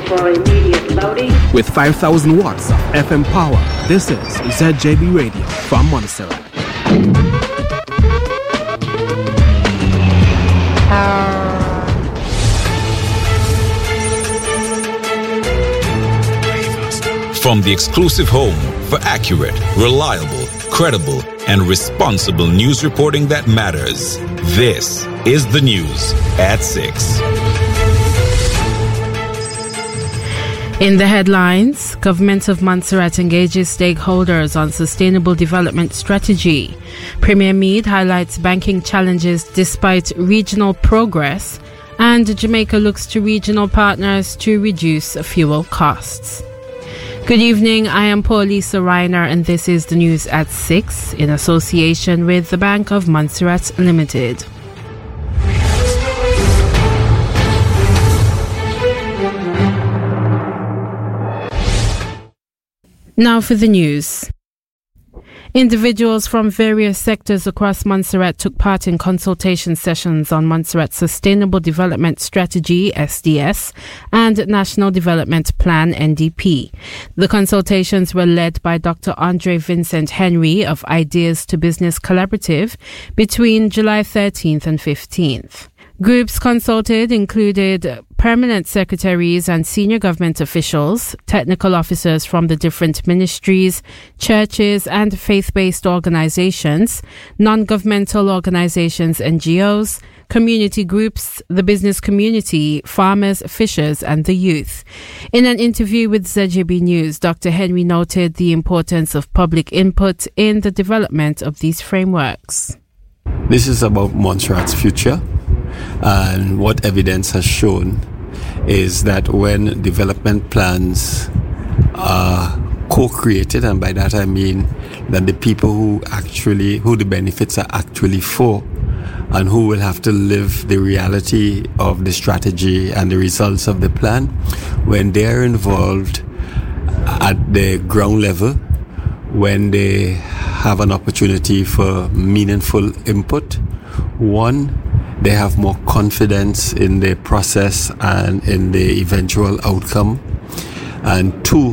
for immediate loading. With 5,000 watts of FM power, this is ZJB Radio from Montserrat. From the exclusive home for accurate, reliable, credible, and responsible news reporting that matters, this is the news at 6. In the headlines, Government of Montserrat engages stakeholders on sustainable development strategy. Premier Meade highlights banking challenges despite regional progress, and Jamaica looks to regional partners to reduce fuel costs. Good evening, I am Paulisa Reiner and this is the news at 6 in association with the Bank of Montserrat Limited. Now for the news. Individuals from various sectors across Montserrat took part in consultation sessions on Montserrat's Sustainable Development Strategy, SDS, and National Development Plan, NDP. The consultations were led by Dr. Andre Vincent Henry of Ideas to Business Collaborative between July 13th and 15th. Groups consulted included permanent secretaries and senior government officials, technical officers from the different ministries, churches and faith-based organizations, non-governmental organizations, NGOs, community groups, the business community, farmers, fishers and the youth. In an interview with ZJB News, Dr. Henry noted the importance of public input in the development of these frameworks. This is about Montserrat's future. And what evidence has shown is that when development plans are co-created, and by that I mean that the people who the benefits are actually for, and who will have to live the reality of the strategy and the results of the plan, when they are involved at the ground level, when they have an opportunity for meaningful input, one, they have more confidence in the process and in the eventual outcome, and two,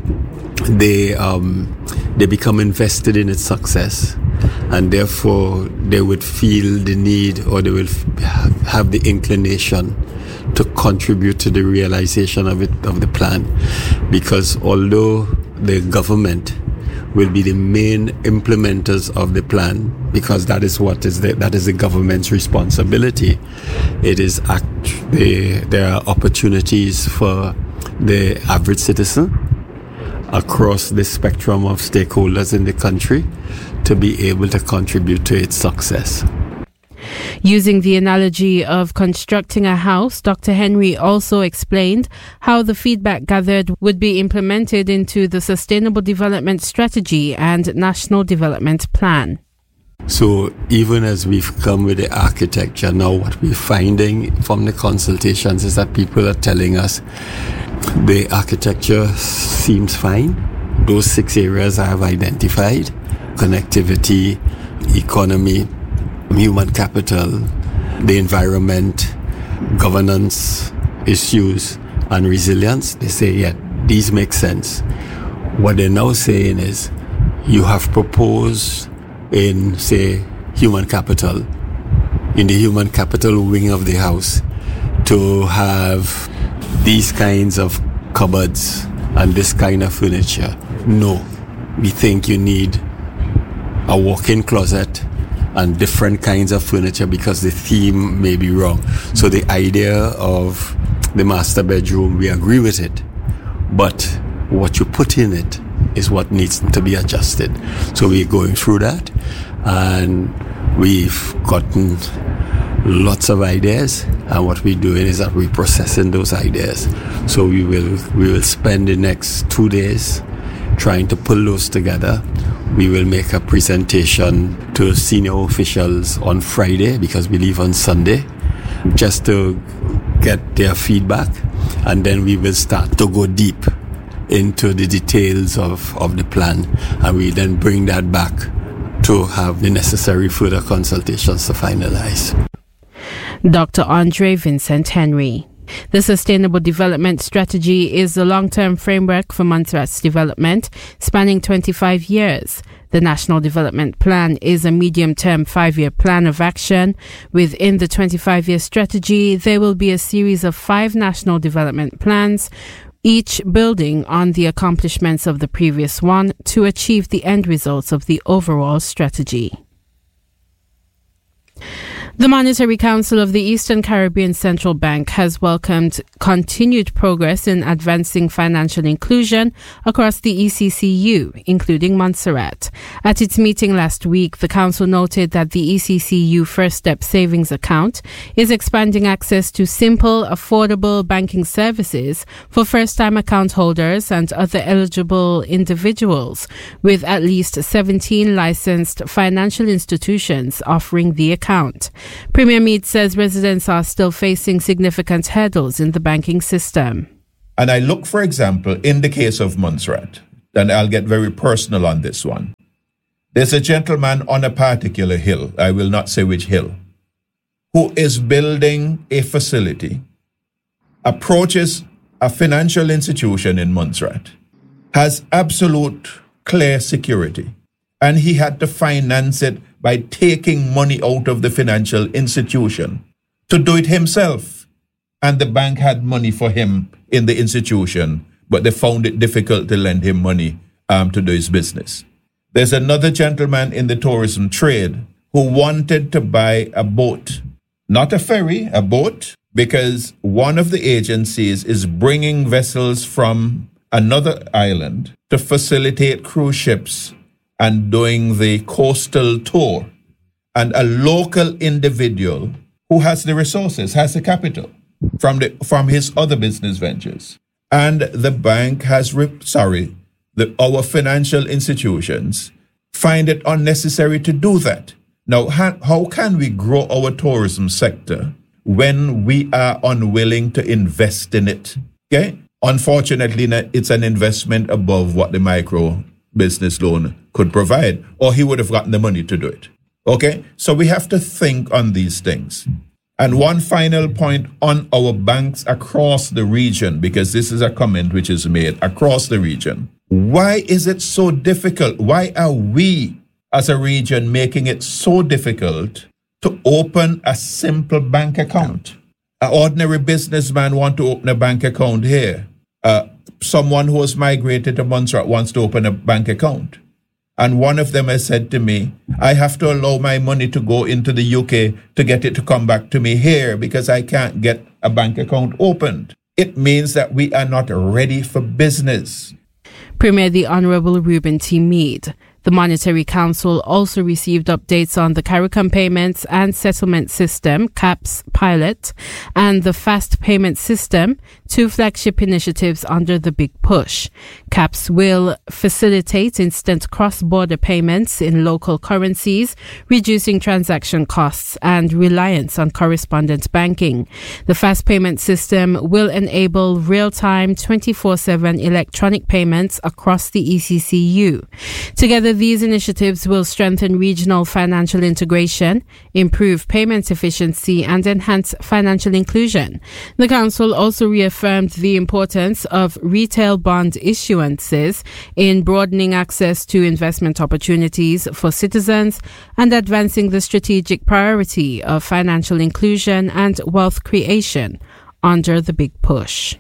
they become invested in its success, and therefore they would feel the need, or they will have the inclination to contribute to the realization of the plan, because although the government will be the main implementers of the plan, because that is the government's responsibility. There are opportunities for the average citizen across the spectrum of stakeholders in the country to be able to contribute to its success. Using the analogy of constructing a house, Dr. Henry also explained how the feedback gathered would be implemented into the Sustainable Development Strategy and National Development Plan. So even as we've come with the architecture, now what we're finding from the consultations is that people are telling us the architecture seems fine. Those 6 areas I have identified: connectivity, economy, human capital, the environment, governance issues, and resilience. They say, yeah, these make sense. What they're now saying is, you have proposed in, say, human capital, in the human capital wing of the house, to have these kinds of cupboards and this kind of furniture. No, we think you need a walk-in closet and different kinds of furniture because the theme may be wrong. So the idea of the master bedroom, we agree with it, but what you put in it is what needs to be adjusted. So we're going through that, and we've gotten lots of ideas, and what we're doing is that we're processing those ideas. So we will spend the next 2 days trying to pull those together. We will make a presentation to senior officials on Friday, because we leave on Sunday, just to get their feedback, and then we will start to go deep into the details of the plan, and we then bring that back to have the necessary further consultations to finalize. Dr. Andre Vincent Henry. The Sustainable Development Strategy is the long-term framework for Montserrat's development, spanning 25 years. The National Development Plan is a medium-term 5-year plan of action. Within the 25-year strategy, there will be a series of 5 national development plans, each building on the accomplishments of the previous one to achieve the end results of the overall strategy. The Monetary Council of the Eastern Caribbean Central Bank has welcomed continued progress in advancing financial inclusion across the ECCU, including Montserrat. At its meeting last week, the Council noted that the ECCU First Step Savings Account is expanding access to simple, affordable banking services for first-time account holders and other eligible individuals, with at least 17 licensed financial institutions offering the account. Premier Meade says residents are still facing significant hurdles in the banking system. And I look, for example, in the case of Montserrat, and I'll get very personal on this one. There's a gentleman on a particular hill, I will not say which hill, who is building a facility, approaches a financial institution in Montserrat, has absolute clear security, and he had to finance it by taking money out of the financial institution to do it himself. And the bank had money for him in the institution, but they found it difficult to lend him money to do his business. There's another gentleman in the tourism trade who wanted to buy a boat, not a ferry, a boat, because one of the agencies is bringing vessels from another island to facilitate cruise ships and doing the coastal tour. And a local individual who has the resources, has the capital from his other business ventures. And the bank has, our financial institutions find it unnecessary to do that. Now, how can we grow our tourism sector when we are unwilling to invest in it? Okay? Unfortunately, it's an investment above what the micro business loan could provide, or he would have gotten the money to do it. Okay? So we have to think on these things. And one final point on our banks across the region, because this is a comment which is made across the region. Why is it so difficult? Why are we as a region making it so difficult to open a simple bank account? An ordinary businessman wants to open a bank account here. Someone who has migrated to Montserrat wants to open a bank account. And one of them has said to me, I have to allow my money to go into the UK to get it to come back to me here because I can't get a bank account opened. It means that we are not ready for business. Premier the Honourable Reuben T. Meade. The Monetary Council also received updates on the CARICOM Payments and Settlement System, CAPS pilot, and the Fast Payment System, 2 flagship initiatives under the Big Push. CAPS will facilitate instant cross-border payments in local currencies, reducing transaction costs and reliance on correspondent banking. The Fast Payment System will enable real-time 24/7 electronic payments across the ECCU. Together, these initiatives will strengthen regional financial integration, improve payment efficiency, and enhance financial inclusion. The Council also reaffirmed the importance of retail bond issuances in broadening access to investment opportunities for citizens and advancing the strategic priority of financial inclusion and wealth creation under the Big Push.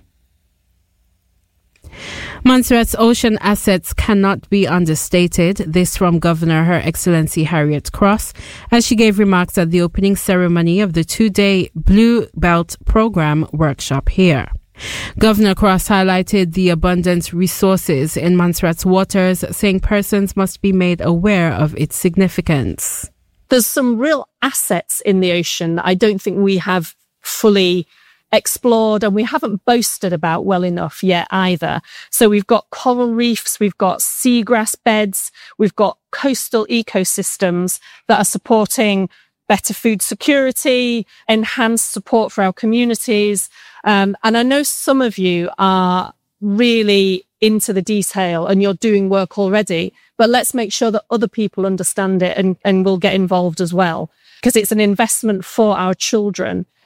Montserrat's ocean assets cannot be understated. This from Governor Her Excellency Harriet Cross as she gave remarks at the opening ceremony of the 2-day Blue Belt Program workshop here. Governor Cross highlighted the abundant resources in Montserrat's waters, saying persons must be made aware of its significance. There's some real assets in the ocean that I don't think we have fully explored and we haven't boasted about well enough yet either. So we've got coral reefs, we've got seagrass beds, we've got coastal ecosystems that are supporting better food security, enhanced support for our communities. And I know some of you are really into the detail and you're doing work already, but let's make sure that other people understand it and will get involved as well, because it's an investment for our children.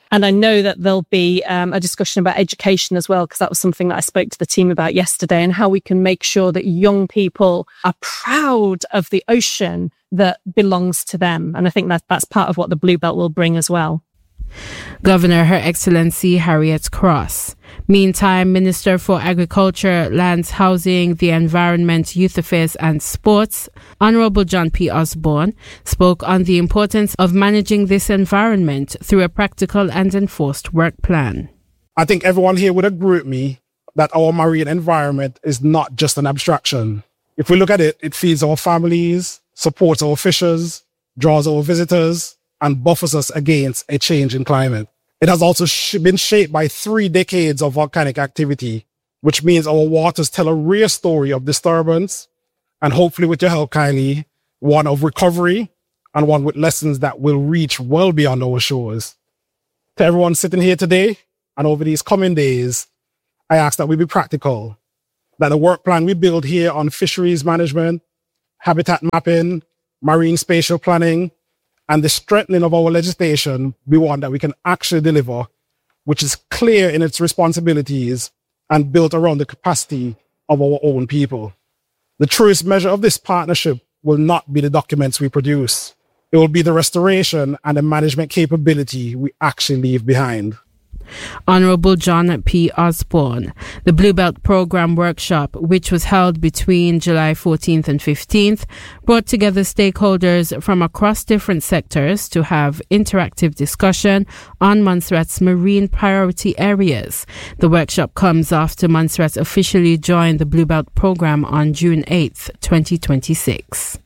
And I know that there'll be a discussion about education as well, because that was something that I spoke to the team about yesterday, and how we can make sure that young people are proud of the ocean that belongs to them. And I think that's part of what the Blue Belt will bring as well. Governor Her Excellency Harriet Cross. Meantime, Minister for Agriculture, Lands, Housing, the Environment, Youth Affairs and Sports, Honourable John P. Osborne, spoke on the importance of managing this environment through a practical and enforced work plan. I think everyone here would agree with me that our marine environment is not just an abstraction. If we look at it, it feeds our families, supports our fishers, draws our visitors, and buffers us against a change in climate. It has also been shaped by 3 decades of volcanic activity, which means our waters tell a rare story of disturbance, and hopefully with your help, Kylie, one of recovery and one with lessons that will reach well beyond our shores. To everyone sitting here today and over these coming days, I ask that we be practical, that the work plan we build here on fisheries management, habitat mapping, marine spatial planning, and the strengthening of our legislation be one that we can actually deliver, which is clear in its responsibilities and built around the capacity of our own people. The truest measure of this partnership will not be the documents we produce. It will be the restoration and the management capability we actually leave behind. Honourable John P. Osborne. The Blue Belt Programme Workshop, which was held between July 14th and 15th, brought together stakeholders from across different sectors to have interactive discussion on Montserrat's marine priority areas. The workshop comes after Montserrat officially joined the Blue Belt Programme on June 8th, 2026.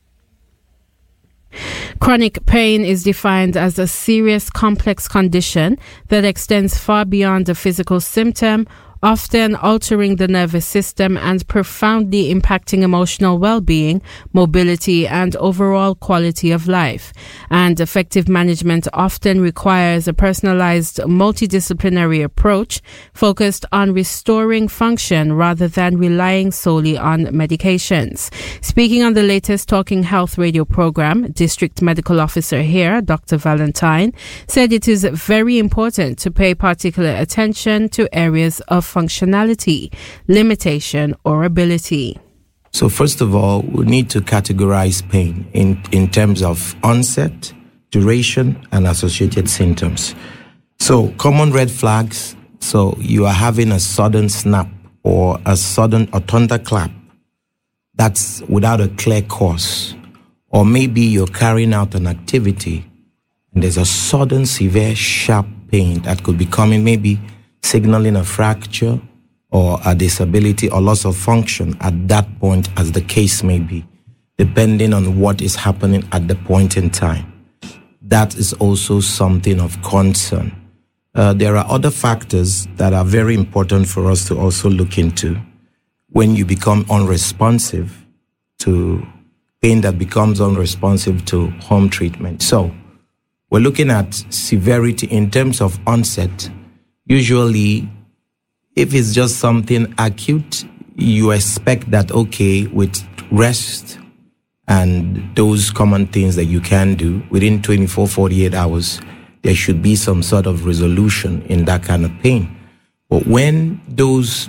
Chronic pain is defined as a serious, complex condition that extends far beyond a physical symptom, often altering the nervous system and profoundly impacting emotional well-being, mobility, and overall quality of life. And effective management often requires a personalized, multidisciplinary approach focused on restoring function rather than relying solely on medications. Speaking on the latest Talking Health radio program, District Medical Officer here, Dr. Valentine, said it is very important to pay particular attention to areas of functionality, limitation, or ability. So first of all, we need to categorize pain in terms of onset, duration, and associated symptoms. So common red flags, so you are having a sudden snap or a thunderclap that's without a clear cause. Or maybe you're carrying out an activity and there's a sudden severe sharp pain that could be coming, maybe signaling a fracture or a disability or loss of function at that point, as the case may be, depending on what is happening at the point in time. That is also something of concern. There are other factors that are very important for us to also look into when you become unresponsive to pain that becomes unresponsive to home treatment. So we're looking at severity in terms of onset. Usually, if it's just something acute, you expect that, okay, with rest and those common things that you can do, within 24, 48 hours, there should be some sort of resolution in that kind of pain. But when those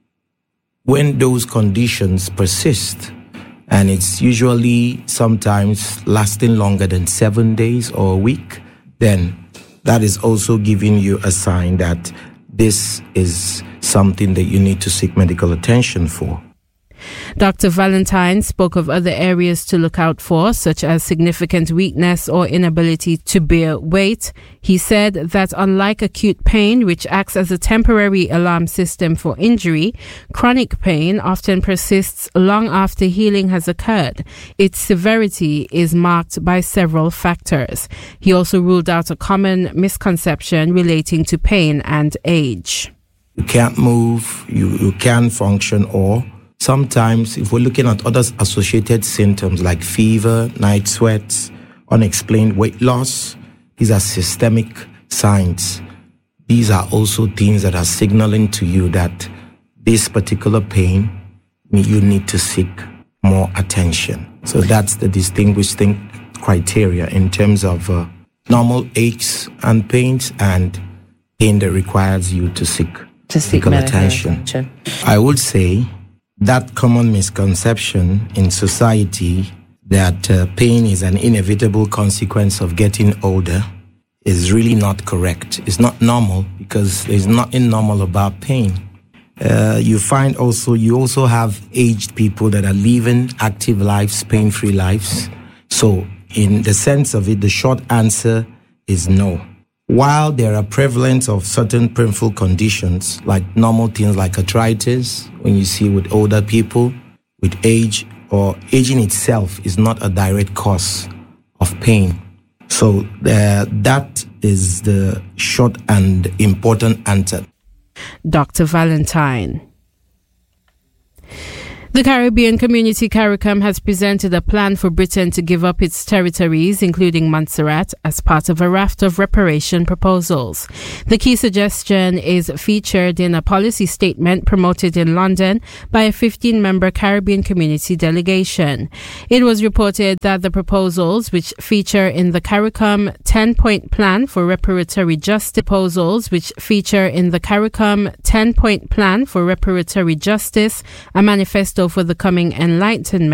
conditions persist, and it's usually sometimes lasting longer than 7 days or a week, then that is also giving you a sign that this is something that you need to seek medical attention for. Dr. Valentine spoke of other areas to look out for, such as significant weakness or inability to bear weight. He said that unlike acute pain, which acts as a temporary alarm system for injury, chronic pain often persists long after healing has occurred. Its severity is marked by several factors. He also ruled out a common misconception relating to pain and age. You can't move, you can't function, or sometimes, if we're looking at other associated symptoms like fever, night sweats, unexplained weight loss, these are systemic signs. These are also things that are signaling to you that this particular pain, you need to seek more attention. So that's the distinguishing criteria in terms of normal aches and pains and pain that requires you to seek medical attention. I would say that common misconception in society that pain is an inevitable consequence of getting older is really not correct. It's not normal, because there's nothing normal about pain. You also have aged people that are living active lives, pain-free lives. So in the sense of it, the short answer is no. While there are prevalence of certain painful conditions, like normal things like arthritis, when you see with older people, with age, or aging itself is not a direct cause of pain. So that is the short and important answer. Dr. Valentine. The Caribbean Community CARICOM has presented a plan for Britain to give up its territories, including Montserrat, as part of a raft of reparation proposals. The key suggestion is featured in a policy statement promoted in London by a 15-member Caribbean community delegation. It was reported that the proposals, which feature in the CARICOM 10-point plan for reparatory justice, a manifesto for the coming enlightenment,